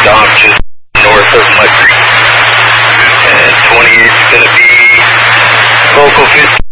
Dock just north of Mud Creek. And 28's going to be local 15.